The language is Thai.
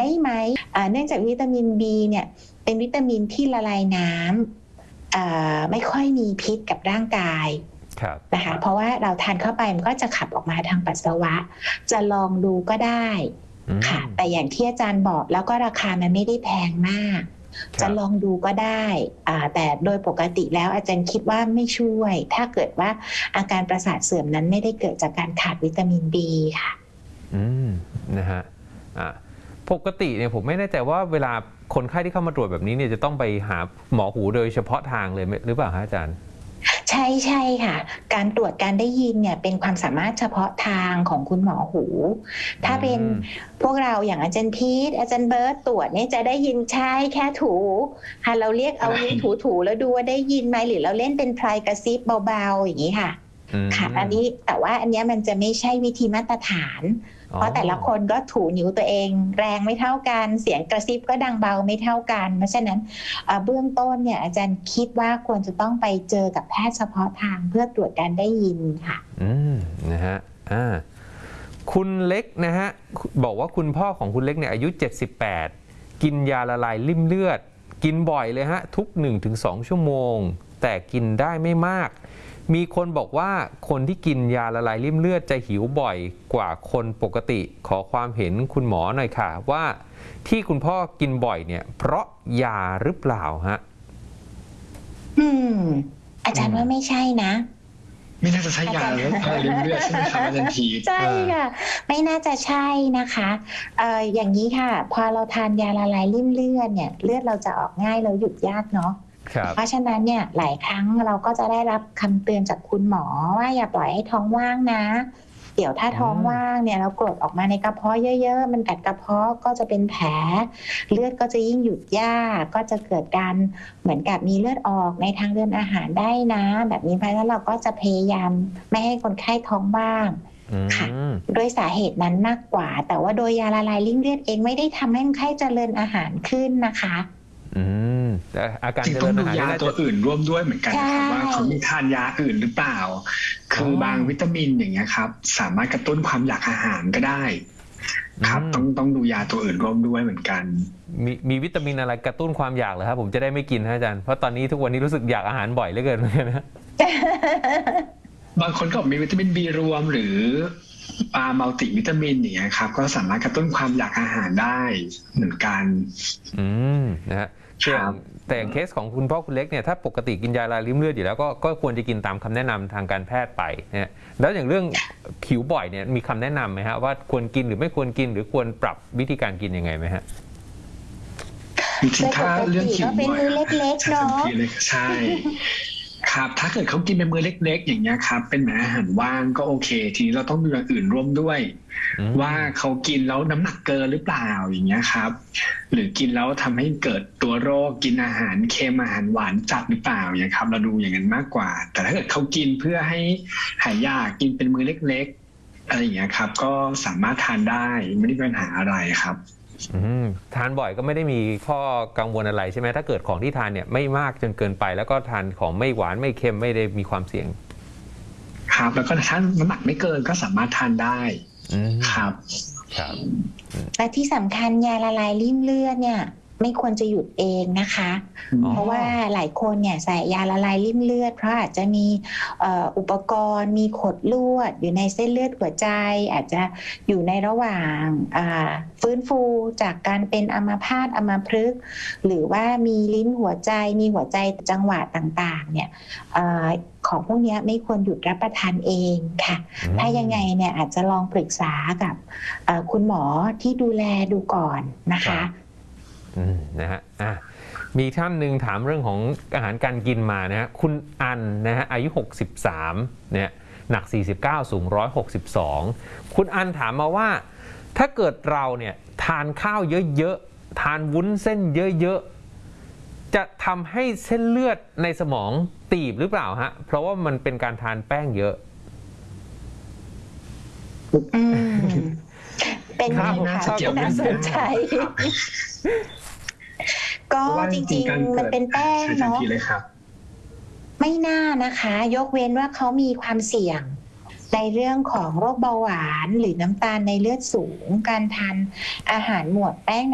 ไหมเนื่องจากวิตามิน B เนี่ยเป็นวิตามินที่ละลายน้ำไม่ค่อยมีพิษกับร่างกายนะคะเพราะว่าเราทานเข้าไปมันก็จะขับออกมาทางปัสสาวะจะลองดูก็ได้ค่ะแต่อย่างที่อาจารย์บอกแล้วก็ราคามันไม่ได้แพงมากจะลองดูก็ได้แต่โดยปกติแล้วอาจารย์คิดว่าไม่ช่วยถ้าเกิดว่าอาการประสาทเสื่อมนั้นไม่ได้เกิดจากการขาดวิตามิน B ค่ะนะฮะปกติเนี่ยผมไม่แน่ใจว่าเวลาคนไข้ที่เข้ามาตรวจแบบนี้เนี่ยจะต้องไปหาหมอหูโดยเฉพาะทางเลยหรือเปล่าฮะอาจารย์ใช่ค่ะการตรวจการได้ยินเนี่ยเป็นความสามารถเฉพาะทางของคุณหมอหูถ้าเป็นพวกเราอย่างอาจารย์พีทอาจารย์เบิร์ตตรวจเนี่ยจะได้ยินใช่แค่ถูค่ะเราเรียกเอานิ้วถูแล้วดูว่าได้ยินไหมหรือเราเล่นเป็นพลายกระซิบเบาๆอย่างนี้ค่ะอันนี้แต่ว่าอันนี้มันจะไม่ใช่วิธีมาตรฐานเพราะแต่ละคนก็ถูนิ้วตัวเองแรงไม่เท่ากันเสียงกระซิบก็ดังเบาไม่เท่ากันเพราะฉะนั้นเบื้องต้นเนี่ยอาจารย์คิดว่าควรจะต้องไปเจอกับแพทย์เฉพาะทางเพื่อตรวจการได้ยินค่ะนะฮะคุณเล็กนะฮะบอกว่าคุณพ่อของคุณเล็กเนี่ยอายุ78กินยาละลายริ่มเลือดกินบ่อยเลยฮะทุก 1-2 ชั่วโมงแต่กินได้ไม่มากมีคนบอกว่าคนที่กินยาละลายริ่มเลือดจะหิวบ่อยกว่าคนปกติขอความเห็นคุณหมอหน่อยค่ะว่าที่คุณพ่อกินบ่อยเนี่ยเพราะยาหรือเปล่าฮะอาจารย์ว่าไม่ใช่นะไม่น่าจะใช่ยาแล้วริ่มเลือดใช่ไหมครับอาจารย์พีใช่ค่ะไม่น่าจะใช่นะคะอย่างนี้ค่ะพอเราทานยาละลายริ่มเลือดเนี่ยเลือดเราจะออกง่ายแล้วหยุดยากเนาะเพราะฉะนั้นเนี่ยหลายครั้งเราก็จะได้รับคำเตือนจากคุณหมอว่าอย่าปล่อยให้ท้องว่างนะเดี๋ยวถ้าท้องว่างเนี่ยเรากรดออกมาในกระเพาะเยอะๆมันกัดกระเพาะก็จะเป็นแผลเลือดก็จะยิ่งหยุดยากก็จะเกิดการเหมือนกับมีเลือดออกในทางเดินอาหารได้นะแบบนี้เพราะฉะนั้นเราก็จะพยายามไม่ให้คนไข้ท้องว่างค่ะโดยสาเหตุนั้นมากกว่าแต่ว่าโดยยาละลายริ่มเลือดเองไม่ได้ทำให้คนไข้เจริญอาหารขึ้นนะคะแต่อาการจริงต้องดูยาตัวอื่นร่วมด้วยเหมือนกันนะครับว่าเขามีทานยาอื่นหรือเปล่าคือบางวิตามินอย่างเงี้ยครับสามารถกระตุ้นความอยากอาหารก็ได้ครับต้องดูยาตัวอื่นร่วมด้วยเหมือนกันมีวิตามินอะไรกระตุ้นความอยากเหรอครับผมจะได้ไม่กินนะอาจารย์เพราะตอนนี้ทุกวันนี้รู้สึกอยากอาหารบ่อยเหลือเกินเหมือนกันนะบางคนก็มีวิตามิน B รวมหรือมัลติวิตามินอย่างเงี้ยครับก็สามารถกระตุ้นความอยากอาหารได้เหมือนกันนะฮะแต่เคสของคุณพ่อคุณเล็กเนี่ยถ้าปกติกินยาละลายริ่มเลือดอยู่แล้วก็ควรจะกินตามคำแนะนำทางการแพทย์ไปนะแล้วอย่างเรื่องหิวบ่อยเนี่ยมีคำแนะนำไหมฮะว่าควรกินหรือไม่ควรกินหรือควรปรับวิธีการกินยังไงไหมฮะถ้าเรื่องหิวบ่อยใช่ครับถ้าเกิดเขากินเป็นมื้อเล็กๆอย่างเงี้ยครับเป็นเหมือนอาหารว่างก็โอเคทีนี้เราต้องดูอย่างอื่นร่วมด้วยว่าเขากินแล้วน้ำหนักเกินหรือเปล่าอย่างเงี้ยครับหรือกินแล้วทำให้เกิดตัวโรคกินอาหารเค็มอาหารหวานจัดหรือเปล่าอย่างเงี้ยครับเราดูอย่างนั้นมากกว่าแต่ถ้าเกิดเขากินเพื่อให้หายยากกินเป็นมื้อเล็กๆอะไรอย่างเงี้ยครับก็สามารถทานได้ไม่ได้มีปัญหาอะไรครับทานบ่อยก็ไม่ได้มีข้อกังวลอะไรใช่ไหมถ้าเกิดของที่ทานเนี่ยไม่มากจนเกินไปแล้วก็ทานของไม่หวานไม่เค็มไม่ได้มีความเสี่ยงครับแล้วก็ถ้าน้ำหนักไม่เกินก็สามารถทานได้ครับและที่สำคัญยาละลายริ่มเลือดเนี่ยไม่ควรจะหยุดเองนะคะเพราะว่าหลายคนเนี่ยใส่ยาละลายริ่มเลือดเพราะอาจจะมีอุปกรณ์มีขดลวดอยู่ในเส้นเลือดหัวใจอาจจะอยู่ในระหว่างฟื้นฟูจากการเป็นอัมพาตอัมพฤกษ์หรือว่ามีลิ้นหัวใจมีหัวใจจังหวะต่างๆเนี่ยของพวกนี้ไม่ควรหยุดรับประทานเองค่ะถ้ายังไงเนี่ยอาจจะลองปรึกษากับคุณหมอที่ดูแลดูก่อนนะคะนะฮะมีท่านหนึ่งถามเรื่องของอาหารการกินมานะฮะคุณอันนะฮะอายุ63เนี่ยหนัก49สูง162คุณอันถามมาว่าถ้าเกิดเราเนี่ยทานข้าวเยอะๆทานวุ้นเส้นเยอะๆจะทำให้เส้นเลือดในสมองตีบหรือเปล่าฮะเพราะว่ามันเป็นการทานแป้งเยอะเป็นคำถามที่น่าสนใจก็จริงๆมันเป็นแป้งเนาะไม่น่านะคะยกเว้นว่าเขามีความเสี่ยงในเรื่องของโรคเบาหวานหรือน้ำตาลในเลือดสูงการทานอาหารหมวดแป้ง